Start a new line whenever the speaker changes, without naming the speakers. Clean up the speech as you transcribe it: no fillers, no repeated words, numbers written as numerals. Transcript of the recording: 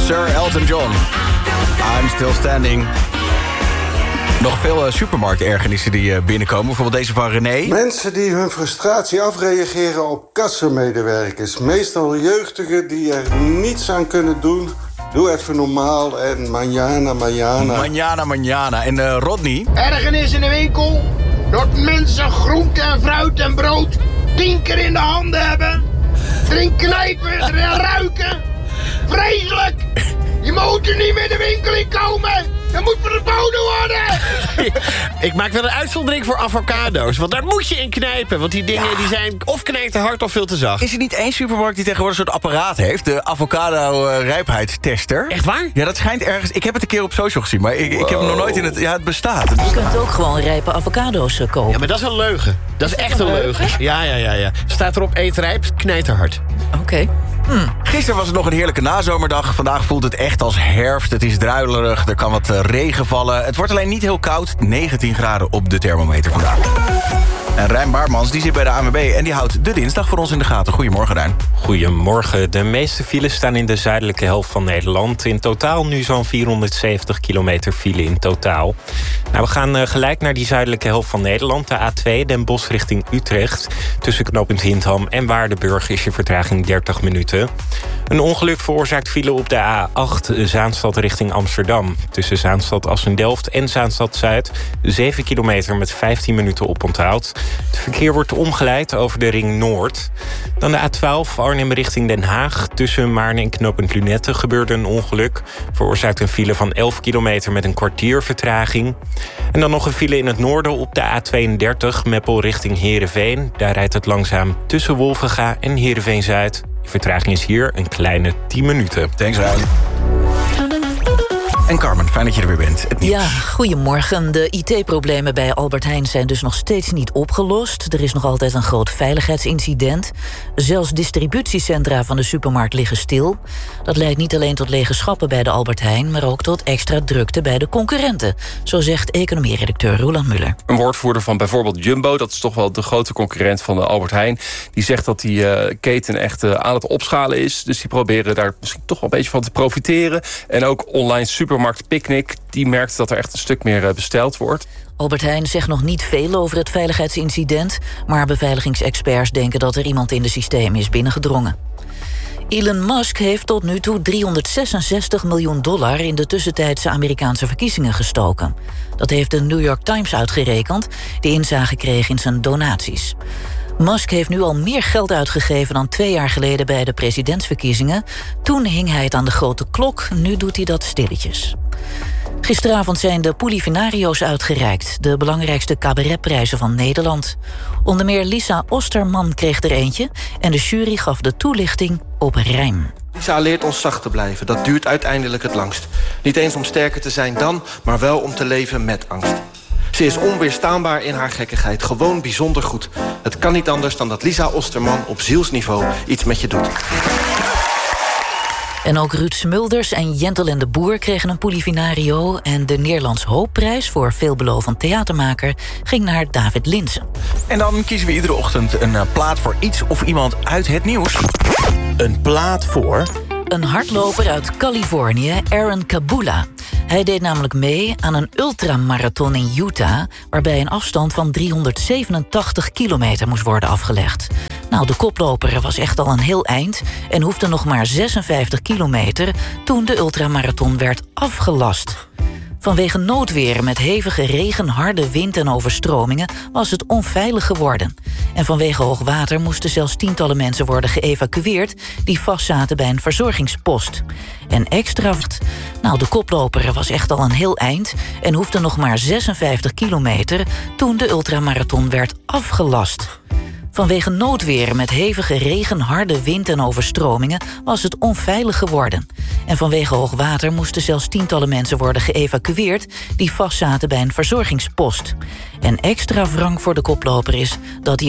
Sir Elton John. I'm still standing. Nog veel supermarktergernissen die binnenkomen. Bijvoorbeeld deze van René.
Mensen die hun frustratie afreageren op kassamedewerkers. Meestal jeugdigen die er niets aan kunnen doen. Doe even normaal en manjana.
Manjana. En Rodney?
Ergernis in de winkel. Dat mensen groente en fruit en brood 10 keer in de handen hebben. Erin knijpen, erin ruiken. Vreselijk. Je moet er niet meer de winkel in komen. Dat moet verboden worden.
Ik maak wel een uitzondering voor avocado's. Want daar moet je in knijpen. Want die dingen die zijn of knijterhard of veel te zacht.
Is er niet één supermarkt die tegenwoordig een soort apparaat heeft? De avocado-rijpheidstester.
Echt waar?
Ja, dat schijnt ergens... Ik heb het een keer op social gezien, maar ik heb hem nog nooit in het... Ja, het bestaat.
Je kunt ook gewoon rijpe avocado's kopen.
Ja, maar dat is een leugen. Dat is echt een leugen. Ja. Staat erop eet rijp, knijterhard.
Oké.
Gisteren was het nog een heerlijke nazomerdag. Vandaag voelt het echt als herfst. Het is druilerig, er kan wat regen vallen. Het wordt alleen niet heel koud. 19 graden op de thermometer vandaag. En Rijn Baarmans die zit bij de ANWB en die houdt de dinsdag voor ons in de gaten. Goedemorgen, Rijn.
Goedemorgen. De meeste files staan in de zuidelijke helft van Nederland. In totaal nu zo'n 470 kilometer file in totaal. Nou, we gaan gelijk naar die zuidelijke helft van Nederland. De A2 Den Bosch richting Utrecht. Tussen knooppunt Hindham en Waardenburg is je vertraging 30 minuten. Een ongeluk veroorzaakt file op de A8 Zaanstad richting Amsterdam. Tussen Zaanstad Assendelft en Zaanstad Zuid. 7 kilometer met 15 minuten oponthoud. Het verkeer wordt omgeleid over de Ring Noord. Dan de A12 Arnhem richting Den Haag. Tussen Maarn en knooppunt Lunette gebeurde een ongeluk. Veroorzaakt een file van 11 kilometer met een kwartier vertraging. En dan nog een file in het noorden op de A32 Meppel richting Heerenveen. Daar rijdt het langzaam tussen Wolvenga en Heerenveen-Zuid. De vertraging is hier een kleine 10 minuten.
Thanks, Rijn. En Carmen, fijn dat je er weer bent. Het nieuws.
Ja, goedemorgen. De IT-problemen bij Albert Heijn zijn dus nog steeds niet opgelost. Er is nog altijd een groot veiligheidsincident. Zelfs distributiecentra van de supermarkt liggen stil. Dat leidt niet alleen tot lege schappen bij de Albert Heijn, maar ook tot extra drukte bij de concurrenten. Zo zegt economie-redacteur Roland Muller.
Een woordvoerder van bijvoorbeeld Jumbo, dat is toch wel de grote concurrent van de Albert Heijn, die zegt dat die keten echt aan het opschalen is. Dus die proberen daar misschien toch wel een beetje van te profiteren. En ook online supermarkt Picnic, die merkt dat er echt een stuk meer besteld wordt.
Albert Heijn zegt nog niet veel over het veiligheidsincident, maar beveiligingsexperts denken dat er iemand in de systeem is binnengedrongen. Elon Musk heeft tot nu toe $366 miljoen in de tussentijdse Amerikaanse verkiezingen gestoken. Dat heeft de New York Times uitgerekend, die inzage kreeg in zijn donaties. Musk heeft nu al meer geld uitgegeven dan 2 jaar geleden bij de presidentsverkiezingen. Toen hing hij het aan de grote klok, nu doet hij dat stilletjes. Gisteravond zijn de Polivinario's uitgereikt, de belangrijkste cabaretprijzen van Nederland. Onder meer Lisa Osterman kreeg er eentje en de jury gaf de toelichting op rijm.
Lisa leert ons zacht te blijven, dat duurt uiteindelijk het langst. Niet eens om sterker te zijn dan, maar wel om te leven met angst. Ze is onweerstaanbaar in haar gekkigheid, gewoon bijzonder goed. Het kan niet anders dan dat Lisa Osterman op zielsniveau iets met je doet.
En ook Ruud Smulders en Jentel en de Boer kregen een Polifinario. En de Nederlands Hoopprijs voor veelbelovend theatermaker ging naar David Linsen.
En dan kiezen we iedere ochtend een plaat voor iets of iemand uit het nieuws. Een plaat voor...
Een hardloper uit Californië, Aaron Kabula. Hij deed namelijk mee aan een ultramarathon in Utah, waarbij een afstand van 387 kilometer moest worden afgelegd. Nou, de koploper was echt al een heel eind en hoefde nog maar 56 kilometer toen de ultramarathon werd afgelast. Vanwege noodweer met hevige regen, harde wind en overstromingen was het onveilig geworden. En vanwege hoogwater moesten zelfs tientallen mensen worden geëvacueerd die vastzaten bij een verzorgingspost. En extra... Nou, de koploper was echt al een heel eind en hoefde nog maar 56 kilometer toen de ultramarathon werd afgelast. Vanwege noodweer met hevige regen, harde wind en overstromingen was het onveilig geworden. En vanwege hoogwater moesten zelfs tientallen mensen worden geëvacueerd die vastzaten bij een verzorgingspost. En extra wrang voor de koploper is dat hij